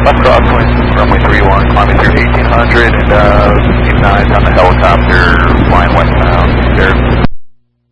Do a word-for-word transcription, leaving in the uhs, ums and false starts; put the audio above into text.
left crosswind, runway three one, climbing through eighteen hundred and uh, keep an eye on